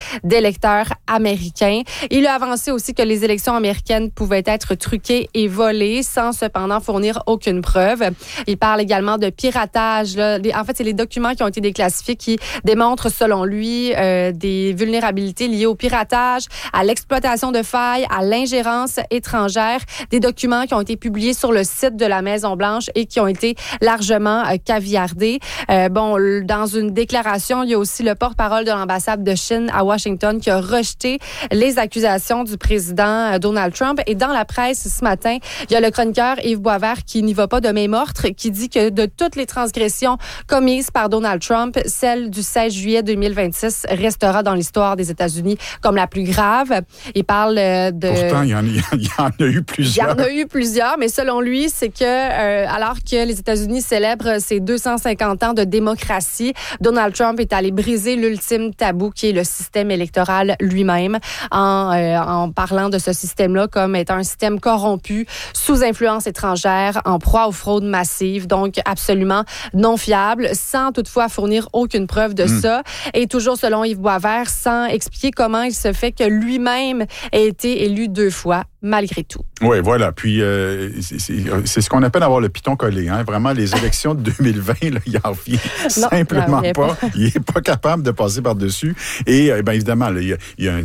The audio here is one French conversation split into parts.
d'électeurs américains. Il a avancé aussi que les élections américaines pouvaient être truquées et volées sans cependant fournir aucune preuve. Il parle également de piratage. Là. En fait, c'est les documents qui ont été déclassifiés qui démontrent, selon lui, des vulnérabilités liées au piratage, à l'exploitation de failles, à l'ingérence étrangère, des documents qui ont été publiés sur le site de la Maison-Blanche et qui ont été largement caviardés. Dans une déclaration, il y a aussi le porte-parole de l'ambassade de Chine à Washington qui a rejeté les accusations du président Donald Trump. Et dans la presse ce matin, il y a le chroniqueur Yves Boisvert qui n'y va pas de main morte, qui dit que de toutes les transgressions commises par Donald Trump, celle du 16 juillet 2026 restera dans l'histoire des États-Unis comme la plus grave. Il parle de... Pourtant, il y en a eu plusieurs. Il y en a eu plusieurs, mais selon lui, c'est que alors que les États-Unis célèbrent ses 250 ans de démocratie, Donald Trump est allé briser l'ultime tabou qui est le système électoral lui-même en parlant de ce système-là comme étant un système corrompu, sous influence étrangère, en proie aux fraudes massives, donc absolument non fiable, sans toutefois fournir aucune preuve de ça. Et toujours selon Yves Boisvert, sans expliquer comment il se fait que lui-même ait été élu 2 fois, malgré tout. Oui, voilà. Puis, c'est ce qu'on appelle avoir le piton collé. Hein. Vraiment, les élections de 2020, là, il en vient simplement pas. Il n'est pas capable de passer par-dessus. Et, bien évidemment, là, il y a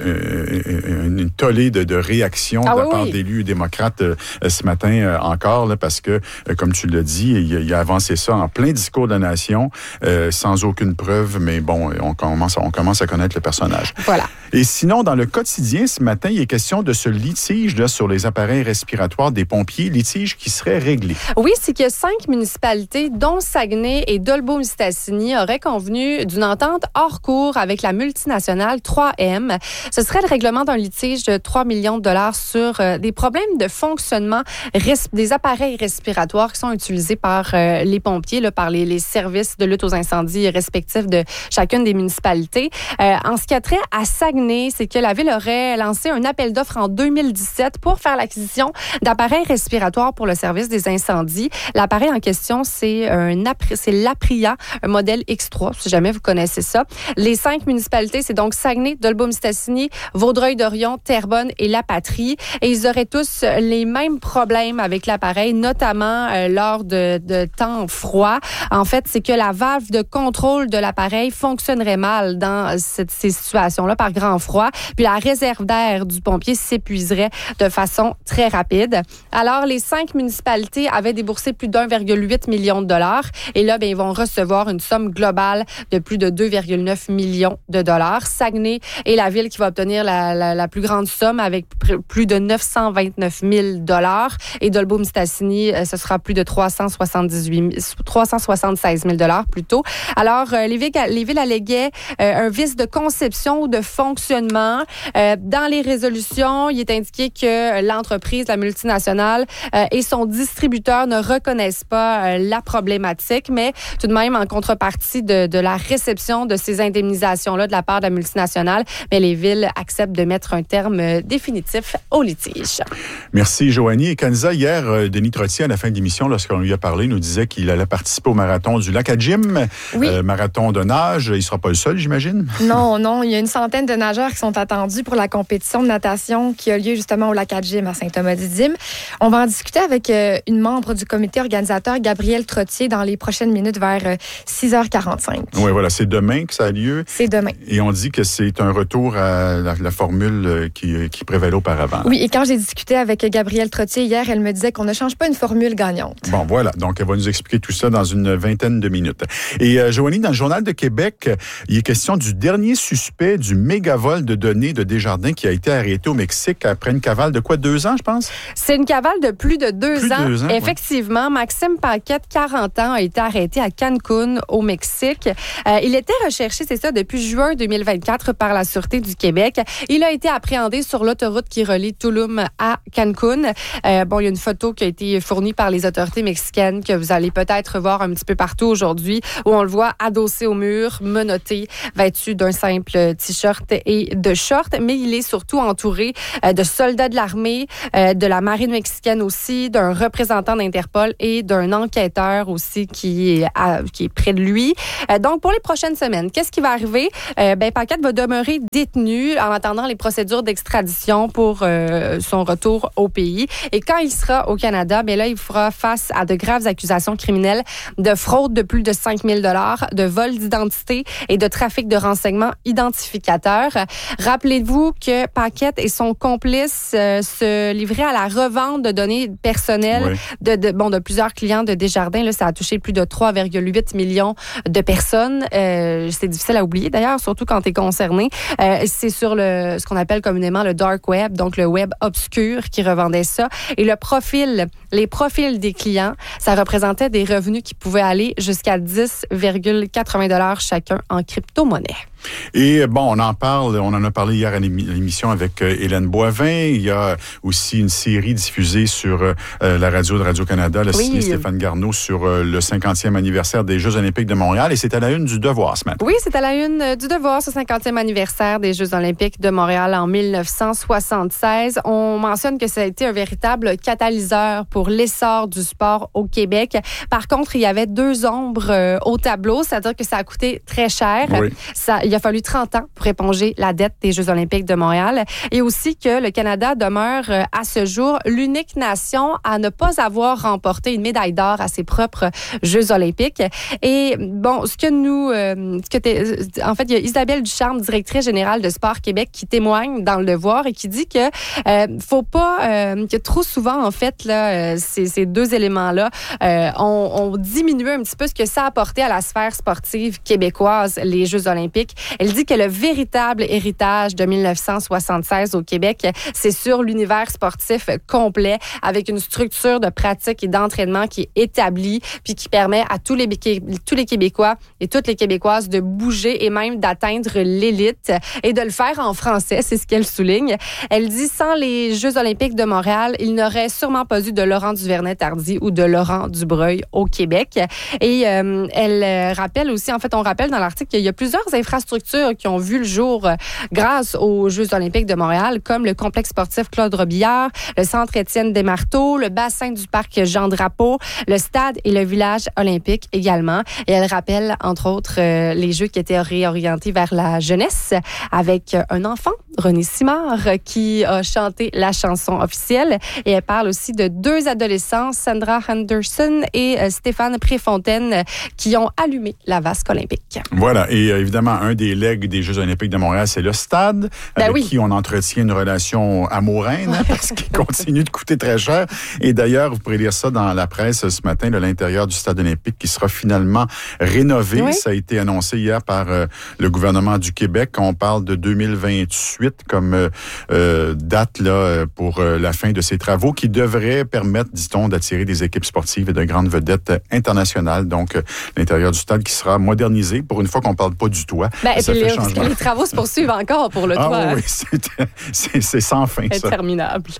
une tollée de réactions de la part d'élus démocrates ce matin encore, là, parce que, comme tu l'as dit, il a avancé ça en plein discours de la nation, sans aucune preuve, mais bon, on commence à connaître le personnage. Voilà. Et sinon, dans le quotidien, ce matin, il est question de ce litige là, sur les appareils respiratoires des pompiers, litige qui serait réglé. Oui, c'est que 5 municipalités, dont Saguenay et Dolbeau-Mistassini, auraient convenu d'une entente hors cours avec la multinationale 3M. Ce serait le règlement d'un litige de 3 millions de dollars sur des problèmes de fonctionnement des appareils respiratoires qui sont utilisés par les pompiers, là, par les services de lutte aux incendies respectifs de chacune des municipalités. En ce qui a trait à Saguenay, c'est que la ville aurait lancé un appel d'offres en 2017 pour faire l'acquisition d'appareils respiratoires pour le service des incendies. L'appareil en question, c'est l'Apria, un modèle X3, si jamais vous connaissez ça. Les 5 municipalités, c'est donc Saguenay, Dolbeau-Mistassini, Vaudreuil-Dorion, Terrebonne et La Patrie. Et ils auraient tous les mêmes problèmes avec l'appareil, notamment lors de temps froids. En fait, c'est que la valve de contrôle de l'appareil fonctionnerait mal dans ces situations-là par grand froid. Puis la réserve d'air du pompier s'épuiserait de façon très rapide. Alors, les 5 municipalités avaient déboursé plus d'1,8 million de dollars. Et là, ils vont recevoir une somme globale de plus de 2,9 millions de dollars. Saguenay est la ville qui va obtenir la plus grande somme avec plus de 929 000 dollars. Et Dolbeau-Mistassini, ce sera plus de 376 000 dollars plutôt. Alors, les villes alléguaient un vice de conception ou de fonctionnement. Dans les résolutions, il est indiqué que l'entreprise, la multinationale et son distributeur ne reconnaissent pas la problématique, mais tout de même, en contrepartie de la réception de ces indemnisations-là de la part de la multinationale, mais les villes acceptent de mettre un terme définitif au litige. Merci, Joanie. Et Kanza, hier, Denis Trottier, à la fin de l'émission, lorsqu'on lui a parlé, nous disait qu'il allait participer au marathon du Lac-à-Jim, marathon de nage. Il ne sera pas le seul, j'imagine? Non. Il y a une centaine de nageurs qui sont attendus pour la compétition de natation qui a lieu justement au Lac-à-Jim à Saint-Thomas-du-Dim. On va en discuter avec une membre du comité organisateur, Gabrielle Trottier, dans les prochaines minutes vers 6h45. Oui, voilà. C'est demain que ça a lieu. C'est demain. Et on dit que c'est un retour à la formule qui prévalait auparavant. Oui, et quand j'ai discuté avec Gabrielle Trottier hier, elle me disait qu'on ne change pas une formule gagnante. Bon, voilà. Donc, elle va nous expliquer tout ça dans une vingtaine de minutes. Et Joanie, dans le Journal de Québec, il est question du dernier suspect du méga-vol de données de Desjardins qui a été arrêté au Mexique après une cavale de quoi, 2 ans, je pense? C'est une cavale de plus de 2 ans. Effectivement, ouais. Maxime Paquette, 40 ans, a été arrêté à Cancun, au Mexique. Il était recherché, c'est ça, depuis juin 2024 par la Sûreté du Québec. Il a été appréhendé sur l'autoroute qui relie Tulum à Cancun. Il y a une photo qui a été fournie par les autorités mexicaines que vous allez peut-être voir un petit peu partout aujourd'hui, où on le voit adossé au mur, menotté, vêtu d'un simple t-shirt et de shorts, mais il est surtout entouré de soldats de l'armée, de la marine mexicaine aussi, d'un représentant d'Interpol et d'un enquêteur aussi qui est près de lui. Donc, pour les prochaines semaines, qu'est-ce qui va arriver? Paquette va demeurer détenu en attendant les procédures d'extradition pour son retour au pays. Et quand il sera au Canada, là, il fera face à de graves accusations criminelles de fraude de plus de 5 000 $, de vol d'identité et de trafic de renseignements identificateurs. Rappelez-vous que Paquette et son complice se livraient à la revente de données personnelles de plusieurs clients de Desjardins. Là, ça a touché plus de 3,8 millions de personnes. C'est difficile à oublier d'ailleurs, surtout quand tu es concerné. C'est sur ce qu'on appelle communément le dark web, donc le web obscur qui revendait ça. Et les profils des clients, ça représentait des revenus qui pouvaient aller jusqu'à 10,80 $ chacun en crypto-monnaie. Et on en a parlé hier à l'émission avec Hélène Boivin. Il y a aussi une série diffusée sur la radio de Radio-Canada, le signé Stéphane Garneau, sur le 50e anniversaire des Jeux olympiques de Montréal. Et c'est à la une du Devoir ce matin. Oui, c'est à la une du Devoir, ce 50e anniversaire des Jeux olympiques de Montréal en 1976. On mentionne que ça a été un véritable catalyseur pour l'essor du sport au Québec. Par contre, il y avait 2 ombres au tableau, c'est-à-dire que ça a coûté très cher. Oui. Il a fallu 30 ans pour éponger la dette des Jeux olympiques de Montréal et aussi que le Canada demeure à ce jour l'unique nation à ne pas avoir remporté une médaille d'or à ses propres Jeux olympiques. Et en fait, il y a Isabelle Ducharme, directrice générale de Sport Québec, qui témoigne dans Le Devoir et qui dit que faut pas que trop souvent en fait là, ces 2 éléments-là ont diminué un petit peu ce que ça a apporté à la sphère sportive québécoise, les Jeux olympiques. Elle dit que le véritable héritage de 1976 au Québec, c'est sur l'univers sportif complet, avec une structure de pratique et d'entraînement qui est établie, puis qui permet à tous les Québécois et toutes les Québécoises de bouger et même d'atteindre l'élite et de le faire en français, c'est ce qu'elle souligne. Elle dit, sans les Jeux olympiques de Montréal, il n'aurait sûrement pas eu de Laurent Duvernay-Tardy ou de Laurent Dubreuil au Québec. Et elle rappelle aussi, en fait, on rappelle dans l'article qu'il y a plusieurs infrastructures qui ont vu le jour grâce aux Jeux olympiques de Montréal, comme le complexe sportif Claude Robillard, le centre Étienne Desmarteaux, le bassin du parc Jean Drapeau, le stade et le village olympique également. Et elle rappelle, entre autres, les Jeux qui étaient réorientés vers la jeunesse avec un enfant, René Simard, qui a chanté la chanson officielle. Et elle parle aussi de 2 adolescents, Sandra Henderson et Stéphane Préfontaine, qui ont allumé la vasque olympique. Voilà. Et évidemment, un des legs des Jeux olympiques de Montréal, c'est le stade, avec qui on entretient une relation amoureuse, parce qu'il continue de coûter très cher. Et d'ailleurs, vous pourrez lire ça dans la presse ce matin, l'intérieur du stade olympique qui sera finalement rénové. Oui. Ça a été annoncé hier par le gouvernement du Québec. On parle de 2028 comme date là pour la fin de ces travaux qui devraient permettre, dit-on, d'attirer des équipes sportives et de grandes vedettes internationales. Donc, l'intérieur du stade qui sera modernisé. Pour une fois qu'on ne parle pas du toit. Et puis les travaux se poursuivent encore pour le toit. Oui, c'est sans fin, ça. Interminable.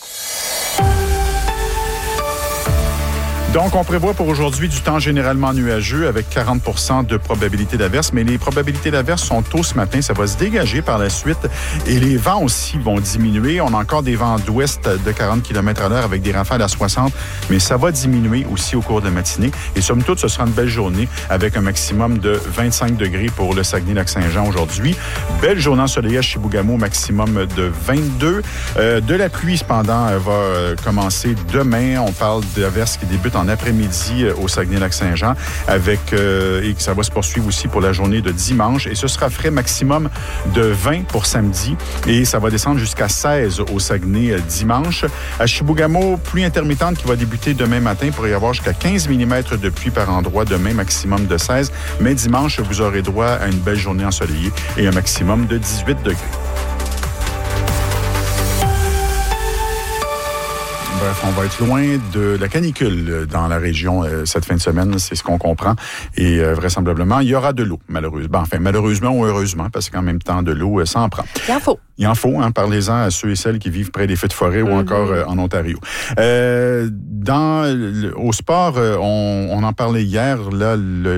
Donc, on prévoit pour aujourd'hui du temps généralement nuageux avec 40% de probabilité d'averse, mais les probabilités d'averse sont tôt ce matin. Ça va se dégager par la suite et les vents aussi vont diminuer. On a encore des vents d'ouest de 40 km/h avec des rafales à 60, mais ça va diminuer aussi au cours de la matinée. Et somme toute, ce sera une belle journée avec un maximum de 25 degrés pour le Saguenay-Lac-Saint-Jean aujourd'hui. Belle journée ensoleillée à Chibougamau, maximum de 22. De la pluie, cependant, va commencer demain. On parle d'averses qui débutent en après-midi au Saguenay-Lac-Saint-Jean et ça va se poursuivre aussi pour la journée de dimanche et ce sera frais maximum de 20 pour samedi et ça va descendre jusqu'à 16 au Saguenay dimanche. À Chibougamau, pluie intermittente qui va débuter demain matin pour y avoir jusqu'à 15 mm de pluie par endroit demain, maximum de 16, mais dimanche vous aurez droit à une belle journée ensoleillée et un maximum de 18 degrés. Bref, on va être loin de la canicule dans la région cette fin de semaine, c'est ce qu'on comprend. Et vraisemblablement, il y aura de l'eau, malheureusement. Enfin, malheureusement ou heureusement, parce qu'en même temps, de l'au, ça en prend. Il en faut, parlez-en à ceux et celles qui vivent près des feux de forêt ou encore en Ontario. Au sport, on en parlait hier, là,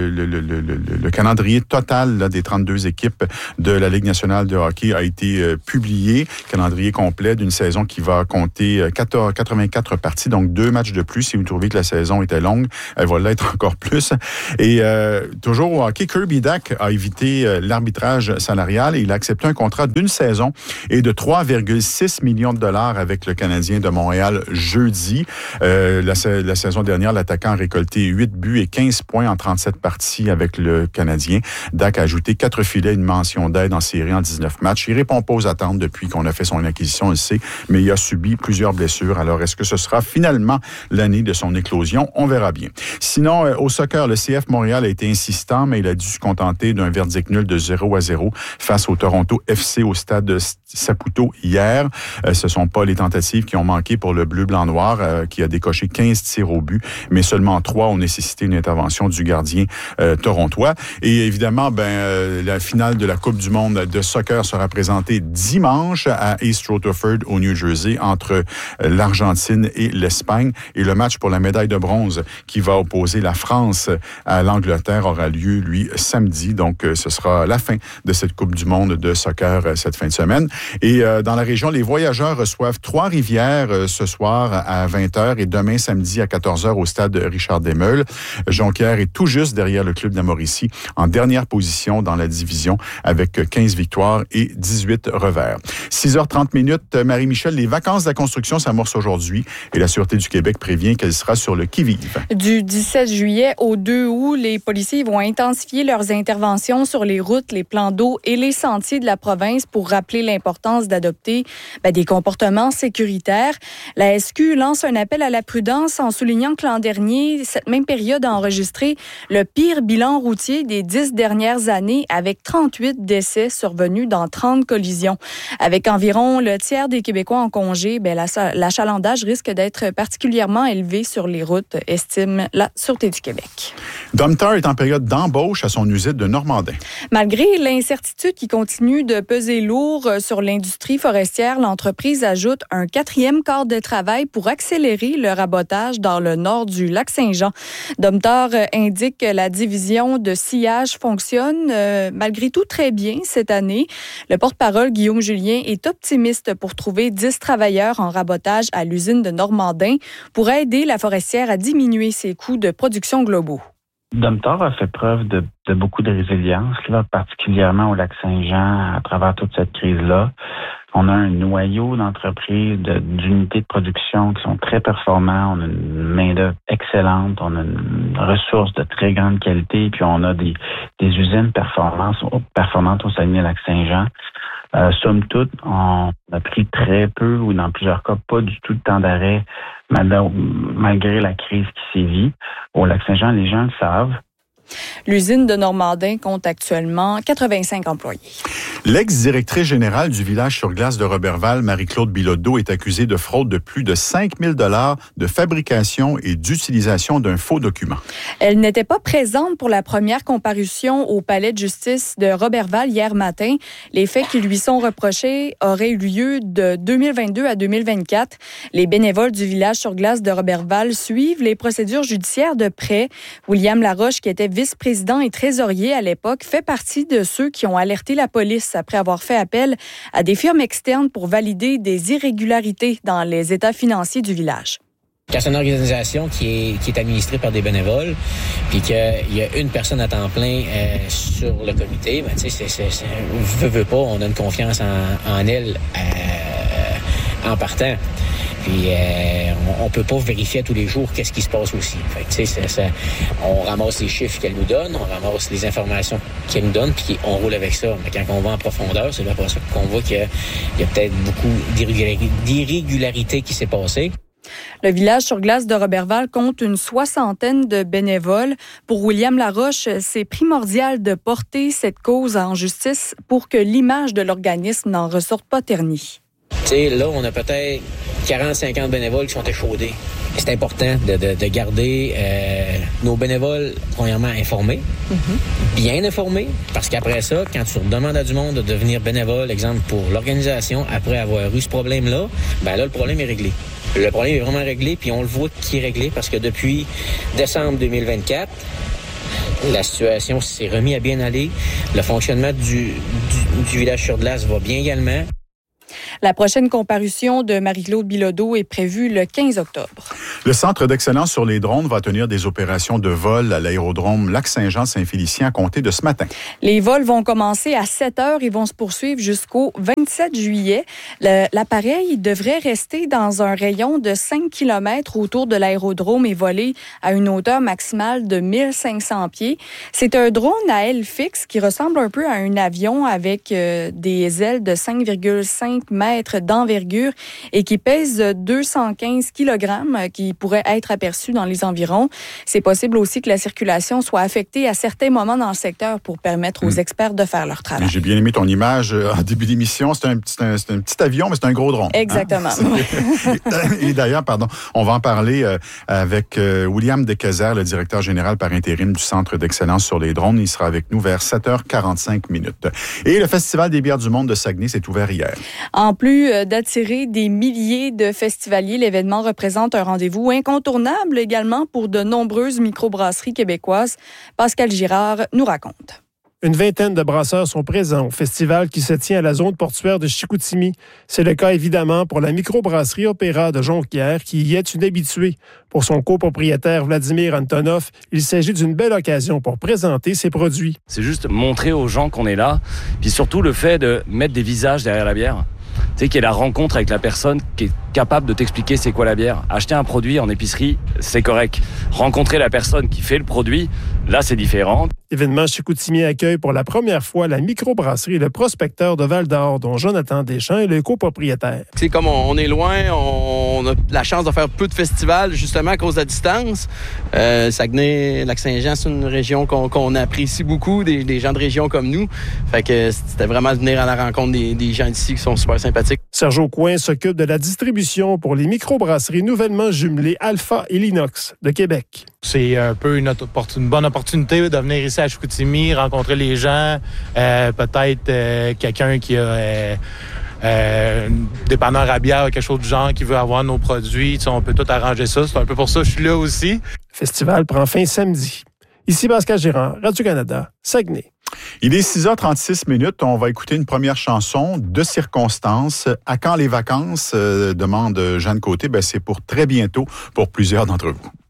le calendrier total là, des 32 équipes de la Ligue nationale de hockey a été publié. Calendrier complet d'une saison qui va compter 84 parties, donc 2 matchs de plus. Si vous trouvez que la saison était longue, elle va l'être encore plus. Et toujours au hockey, Kirby Dach a évité l'arbitrage salarial et il a accepté un contrat d'une saison et de 3,6 millions de dollars avec le Canadien de Montréal jeudi. La saison dernière, l'attaquant a récolté 8 buts et 15 points en 37 parties avec le Canadien. Dach a ajouté 4 filets, une mention d'aide en série en 19 matchs. Il répond pas aux attentes depuis qu'on a fait son acquisition, on le sait, mais il a subi plusieurs blessures. Alors, est-ce que ce sera finalement l'année de son éclosion? On verra bien. Sinon, au soccer, le CF Montréal a été insistant, mais il a dû se contenter d'un verdict nul de 0-0 face au Toronto FC au stade de Saputo hier. Ce sont pas les tentatives qui ont manqué pour le bleu-blanc-noir qui a décoché 15 tirs au but, mais seulement 3 ont nécessité une intervention du gardien torontois. Et évidemment, la finale de la Coupe du monde de soccer sera présentée dimanche à East Rutherford au New Jersey entre l'Argentine et l'Espagne. Et le match pour la médaille de bronze qui va opposer la France à l'Angleterre aura lieu, lui, samedi. Donc, ce sera la fin de cette Coupe du monde de soccer cette fin de semaine. Et dans la région, les voyageurs reçoivent Trois-Rivières ce soir à 20h et demain samedi à 14h au stade Richard Desmeules. Jonquière est tout juste derrière le club de la Mauricie en dernière position dans la division avec 15 victoires et 18 revers. 6h30, Marie-Michel, les vacances de la construction s'amorcent aujourd'hui et la Sûreté du Québec prévient qu'elle sera sur le qui-vive. Du 17 juillet au 2 août, les policiers vont intensifier leurs interventions sur les routes, les plans d'eau et les sentiers de la province pour rappeler l'importance d'adopter des comportements sécuritaires. La SQ lance un appel à la prudence en soulignant que l'an dernier, cette même période a enregistré le pire bilan routier des 10 dernières années avec 38 décès survenus dans 30 collisions. Avec environ le tiers des Québécois en congé, l'achalandage risque d'être particulièrement élevé sur les routes, estime la Sûreté du Québec. Domtar est en période d'embauche à son usine de Normandin. Malgré l'incertitude qui continue de peser lourd sur l'industrie forestière, l'entreprise ajoute un 4e quart de travail pour accélérer le rabotage dans le nord du lac Saint-Jean. Domtar indique que la division de sciage fonctionne malgré tout très bien cette année. Le porte-parole Guillaume Julien est optimiste pour trouver 10 travailleurs en rabotage à l'usine de Normandin pour aider la forestière à diminuer ses coûts de production globaux. Domtar a fait preuve de beaucoup de résilience, là, particulièrement au lac Saint-Jean à travers toute cette crise-là. On a un noyau d'entreprises, d'unités de production qui sont très performants. On a une main-d'œuvre excellente. On a une ressource de très grande qualité. Puis on a des usines performantes au Saguenay-Lac-Saint-Jean. Somme toute, on a pris très peu ou dans plusieurs cas pas du tout de temps d'arrêt malgré la crise qui sévit. Au Lac-Saint-Jean, les gens le savent. L'usine de Normandin compte actuellement 85 employés. L'ex-directrice générale du village sur glace de Roberval, Marie-Claude Bilodeau, est accusée de fraude de plus de 5 000 $ de fabrication et d'utilisation d'un faux document. Elle n'était pas présente pour la première comparution au palais de justice de Roberval hier matin. Les faits qui lui sont reprochés auraient eu lieu de 2022 à 2024. Les bénévoles du village sur glace de Roberval suivent les procédures judiciaires de près. William Laroche, qui était vice-président et trésorier à l'époque, fait partie de ceux qui ont alerté la police après avoir fait appel à des firmes externes pour valider des irrégularités dans les états financiers du village. Quand c'est une organisation qui est administrée par des bénévoles, puis qu'il y a une personne à temps plein sur le comité, tu sais, veut pas, on a une confiance en elle en partant. Puis on peut pas vérifier tous les jours qu'est-ce qui se passe aussi. Fait que, tu sais, on ramasse les chiffres qu'elle nous donne, on ramasse les informations qu'elle nous donne, puis on roule avec ça. Mais quand on va en profondeur, c'est là pour ça qu'on voit qu'il y a peut-être beaucoup d'irrégularités qui s'est passées. Le village sur glace de Roberval compte une 60aine de bénévoles. Pour William Laroche, c'est primordial de porter cette cause en justice pour que l'image de l'organisme n'en ressorte pas ternie. Tu sais, là, on a peut-être 40-50 bénévoles qui sont échaudés. C'est important de garder nos bénévoles, premièrement, informés, bien informés, parce qu'après ça, quand tu demandes à du monde de devenir bénévole, exemple pour l'organisation, après avoir eu ce problème-là, ben là, le problème est réglé. Le problème est vraiment réglé, puis on le voit qu'il est réglé parce que depuis décembre 2024, la situation s'est remise à bien aller. Le fonctionnement du village sur glace va bien également. La prochaine comparution de Marie-Claude Bilodeau est prévue le 15 octobre. Le Centre d'excellence sur les drones va tenir des opérations de vol à l'aérodrome Lac-Saint-Jean-Saint-Félicien à compter de ce matin. Les vols vont commencer à 7 heures et vont se poursuivre jusqu'au 27 juillet. L'appareil devrait rester dans un rayon de 5 km autour de l'aérodrome et voler à une hauteur maximale de 1500 pieds. C'est un drone à aile fixe qui ressemble un peu à un avion avec des ailes de 5,5 mètres d'envergure et qui pèse 215 kg qui pourrait être aperçu dans les environs. C'est possible aussi que la circulation soit affectée à certains moments dans le secteur pour permettre aux experts de faire leur travail. J'ai bien aimé ton image en début d'émission. C'est un petit avion, mais c'est un gros drone. Exactement. Hein? Et d'ailleurs, on va en parler avec William Decazère, le directeur général par intérim du Centre d'excellence sur les drones. Il sera avec nous vers 7h45. Et le Festival des bières du monde de Saguenay s'est ouvert hier. En plus d'attirer des milliers de festivaliers, l'événement représente un rendez-vous incontournable également pour de nombreuses microbrasseries québécoises. Pascal Girard nous raconte. Une vingtaine de brasseurs sont présents au festival qui se tient à la zone portuaire de Chicoutimi. C'est le cas évidemment pour la microbrasserie Opéra de Jonquière qui y est une habituée. Pour son copropriétaire Vladimir Antonov, il s'agit d'une belle occasion pour présenter ses produits. C'est juste montrer aux gens qu'on est là, puis surtout le fait de mettre des visages derrière la bière. Tu sais, qu'il y ait la rencontre avec la personne qui est capable de t'expliquer c'est quoi la bière. Acheter un produit en épicerie, c'est correct. Rencontrer la personne qui fait le produit, là, c'est différent. L'événement Chicoutimi accueille pour la première fois la microbrasserie Le Prospecteur de Val-d'Or, dont Jonathan Deschamps est le copropriétaire. C'est comme on est loin, on a la chance de faire peu de festivals, justement à cause de la distance. Saguenay, Lac-Saint-Jean, c'est une région qu'on apprécie beaucoup, des gens de région comme nous. Fait que c'était vraiment de venir à la rencontre des gens d'ici qui sont super sympathiques. Serge Aucoin s'occupe de la distribution pour les microbrasseries nouvellement jumelées Alpha et Linox de Québec. C'est un peu une bonne opportunité de venir ici à Chicoutimi, rencontrer les gens, peut-être quelqu'un qui a dépanneur à bière, quelque chose du genre, qui veut avoir nos produits. On peut tout arranger ça. C'est un peu pour ça que je suis là aussi. Le festival prend fin samedi. Ici Pascal Girard, Radio-Canada, Saguenay. Il est 6h36. On va écouter une première chanson de circonstance. À quand les vacances? Demande Jeanne Côté. C'est pour très bientôt pour plusieurs d'entre vous.